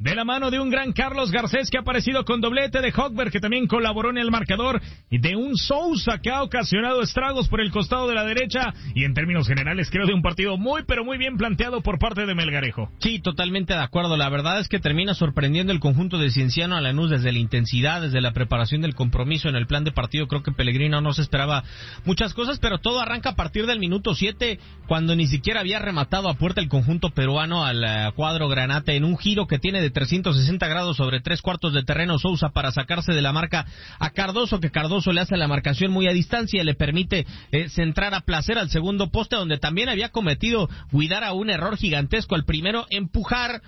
de la mano de un gran Carlos Garcés que ha aparecido con doblete, de Hogberg que también colaboró en el marcador, y de un Sousa que ha ocasionado estragos por el costado de la derecha, y en términos generales creo de un partido muy pero muy bien planteado por parte de Melgarejo. Sí, totalmente de acuerdo. La verdad es que termina sorprendiendo el conjunto de Cienciano a Lanús desde la intensidad, desde la preparación del compromiso en el plan de partido. Creo que Pellegrino no se esperaba muchas cosas, pero todo arranca a partir del minuto 7, cuando ni siquiera había rematado a puerta el conjunto peruano al cuadro granate, en un giro que tiene de 360 grados sobre 3/4 de terreno Sousa para sacarse de la marca a Cardoso, que Cardoso le hace la marcación muy a distancia y le permite centrar a placer al segundo poste, donde también había cometido Guidara un error gigantesco. El primero, empujar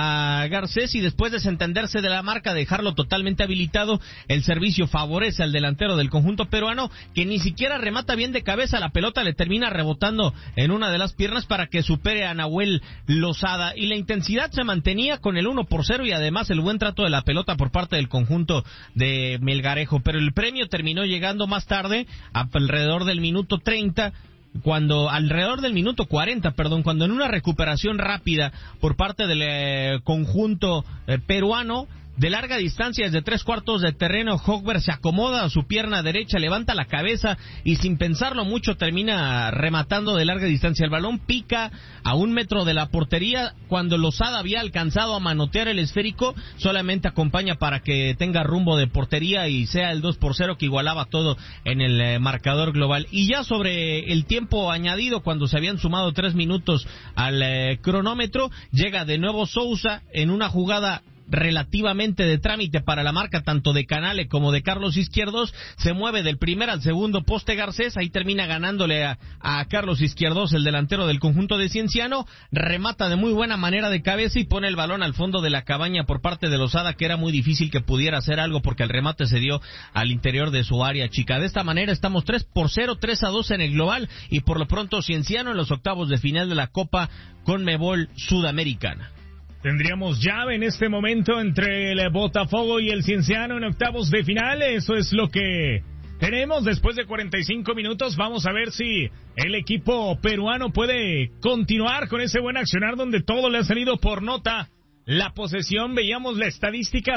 a Garcés, y después desentenderse de la marca, dejarlo totalmente habilitado. El servicio favorece al delantero del conjunto peruano, que ni siquiera remata bien de cabeza. La pelota le termina rebotando en una de las piernas para que supere a Nahuel Lozada, y la intensidad se mantenía con el 1-0 y además el buen trato de la pelota por parte del conjunto de Melgarejo. Pero el premio terminó llegando más tarde, alrededor del minuto 30, alrededor del minuto 40, cuando en una recuperación rápida por parte del conjunto peruano, de larga distancia, desde 3/4 de terreno, Hogberg se acomoda a su pierna derecha, levanta la cabeza y sin pensarlo mucho termina rematando de larga distancia. El balón pica a 1 metro de la portería. Cuando Lozada había alcanzado a manotear el esférico, solamente acompaña para que tenga rumbo de portería y sea el 2-0 que igualaba todo en el marcador global. Y ya sobre el tiempo añadido, cuando se habían sumado 3 minutos al cronómetro, llega de nuevo Sousa en una jugada relativamente de trámite para la marca tanto de Canale como de Carlos Izquierdos. Se mueve del primer al segundo poste Garcés, ahí termina ganándole a Carlos Izquierdos, el delantero del conjunto de Cienciano. Remata de muy buena manera de cabeza y pone el balón al fondo de la cabaña por parte de Lozada, que era muy difícil que pudiera hacer algo porque el remate se dio al interior de su área chica. De esta manera estamos 3-0, 3-2 en el global, y por lo pronto Cienciano en los octavos de final de la Copa Conmebol Sudamericana. Tendríamos llave en este momento entre el Botafogo y el Cienciano en octavos de final. Eso es lo que tenemos después de 45 minutos. Vamos a ver si el equipo peruano puede continuar con ese buen accionar donde todo le ha salido por nota. La posesión, veíamos la estadística,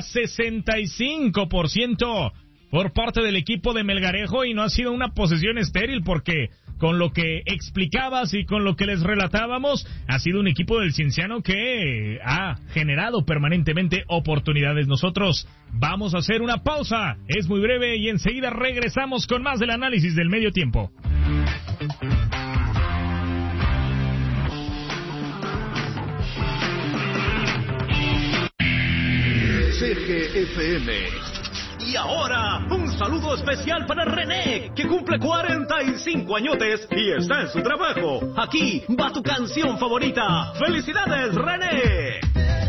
65% por parte del equipo de Melgarejo, y no ha sido una posesión estéril, porque con lo que explicabas y con lo que les relatábamos, ha sido un equipo del Cienciano que ha generado permanentemente oportunidades. Nosotros vamos a hacer una pausa, es muy breve, y enseguida regresamos con más del análisis del medio tiempo. CGFM. Y ahora, un saludo especial para René, que cumple 45 añotes y está en su trabajo. Aquí va tu canción favorita. ¡Felicidades, René!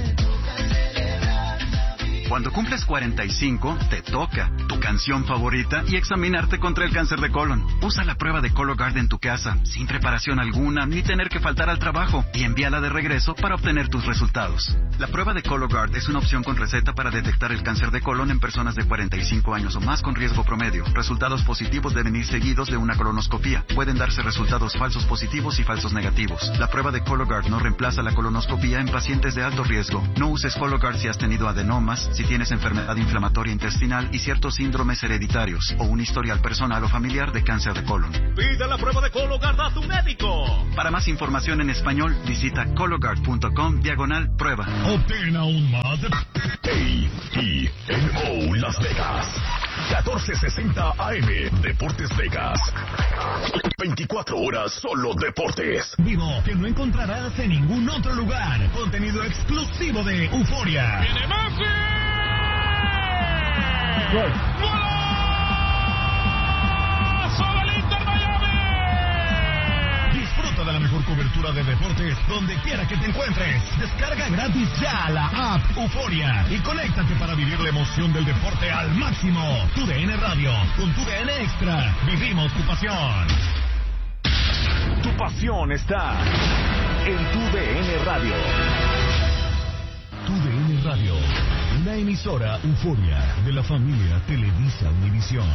Cuando cumples 45, te toca tu canción favorita y examinarte contra el cáncer de colon. Usa la prueba de Cologuard en tu casa, sin preparación alguna, ni tener que faltar al trabajo, y envíala de regreso para obtener tus resultados. La prueba de Cologuard es una opción con receta para detectar el cáncer de colon en personas de 45 años o más con riesgo promedio. Resultados positivos deben ir seguidos de una colonoscopía. Pueden darse resultados falsos positivos y falsos negativos. La prueba de Cologuard no reemplaza la colonoscopía en pacientes de alto riesgo. No uses Cologuard si has tenido adenomas, si tienes enfermedad inflamatoria intestinal y ciertos síndromes hereditarios, o un historial personal o familiar de cáncer de colon. Pide la prueba de Cologuard a tu médico. Para más información en español, visita cologuard.com/prueba. Obtén aún más de AENO Las Vegas. 1460 AM, Deportes Vegas. 24 horas solo deportes. Vivo que no encontrarás en ningún otro lugar. Contenido exclusivo de Euforia. ¡Viene Messi! ¡Gol! ¡Golazo del Inter Miami! Disfruta de la mejor cobertura de deportes donde quiera que te encuentres. Descarga gratis ya la app Euforia y conéctate para vivir la emoción del deporte al máximo. Tu DN Radio, con tu DN Extra, vivimos tu pasión. Tu pasión está en tu DN Radio. Tu DN Radio, una emisora Euforia de la familia Televisa Univisión.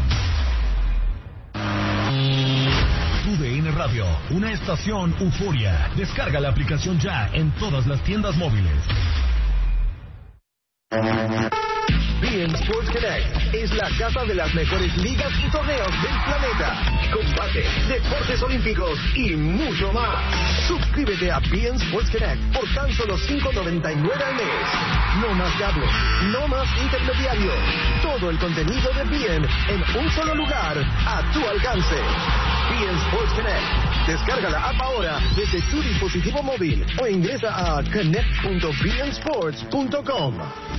Tu DN Radio, una estación Euforia. Descarga la aplicación ya en todas las tiendas móviles. beIN Sports Connect es la casa de las mejores ligas y torneos del planeta. Combate, deportes olímpicos y mucho más. Suscríbete a beIN Sports Connect por tan solo $5.99 al mes. No más cables, no más intermediarios. Todo el contenido de beIN en un solo lugar, a tu alcance. beIN Sports Connect. Descarga la app ahora desde tu dispositivo móvil o ingresa a connect.beinsports.com.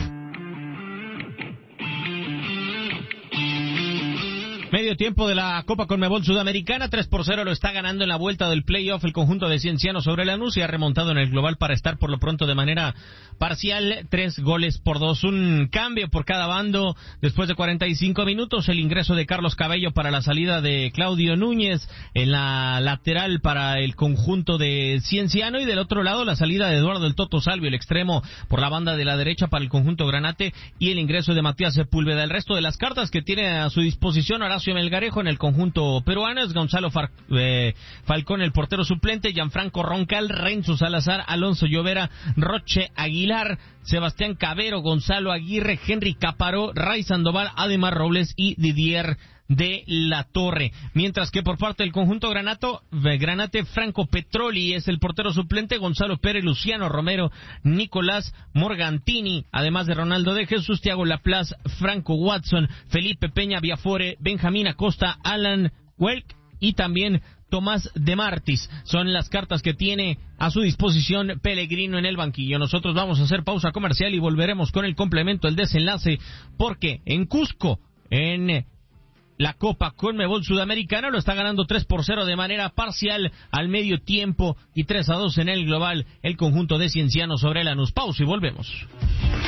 Medio tiempo de la Copa Conmebol Sudamericana, 3-0 lo está ganando en la vuelta del playoff el conjunto de Cienciano sobre Lanús y ha remontado en el global para estar por lo pronto de manera parcial 3-2. Un cambio por cada bando después de 45 minutos, el ingreso de Carlos Cabello para la salida de Claudio Núñez en la lateral para el conjunto de Cienciano y del otro lado la salida de Eduardo el Toto Salvio, el extremo por la banda de la derecha para el conjunto Granate y el ingreso de Matías Sepúlveda. El resto de las cartas que tiene a su disposición Horacio Melgarejo en el conjunto peruano es Gonzalo Falcón, el portero suplente, Gianfranco Roncal, Renzo Salazar, Alonso Llovera, Roche Aguilar, Sebastián Cabero, Gonzalo Aguirre, Henry Caparó, Ray Sandoval, Ademar Robles y Didier de la Torre. Mientras que por parte del conjunto Granate, Franco Petroli es el portero suplente, Gonzalo Pérez, Luciano Romero, Nicolás Morgantini, además de Ronaldo de Jesús, Thiago Laplace, Franco Watson, Felipe Peña Viafore, Benjamín Acosta, Alan Welk y también Tomás de Martis. Son las cartas que tiene a su disposición Pellegrino en el banquillo. Nosotros vamos a hacer pausa comercial y volveremos con el complemento, el desenlace, porque en Cusco, en la Copa Conmebol Sudamericana, lo está ganando 3-0 de manera parcial al medio tiempo y 3-2 en el global el conjunto de Cienciano sobre Lanús. Pausa y volvemos.